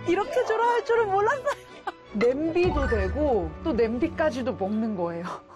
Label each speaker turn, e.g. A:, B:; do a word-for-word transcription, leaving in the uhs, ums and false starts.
A: 이렇게 좋아할 줄은 몰랐어요. 냄비도 되고 또 냄비까지도 먹는 거예요.